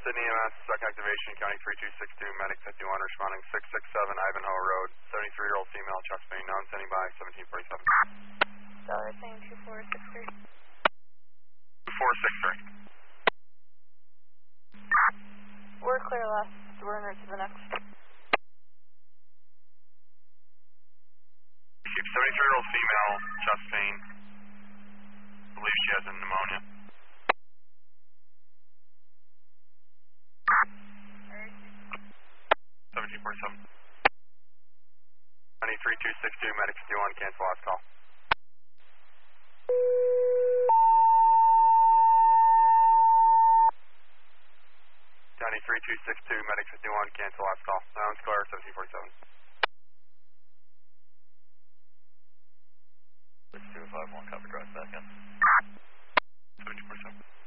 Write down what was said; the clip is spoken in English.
Sydney EMS, Suck Activation, County 3262, medic 51, responding 667 Ivanhoe Road, 73-year-old female, chest pain, known sending by 1747. Dollar saying 2463. 2463. We're clear left. We're en route to the next. Keep 73-year-old female, chest pain. Believe she has a pneumonia. 1747. County 3262, medic 51, cancel last call. County 3262, medic 51, cancel last call. Sounds clear, 1747. 6251, copy, drive back in. 1747.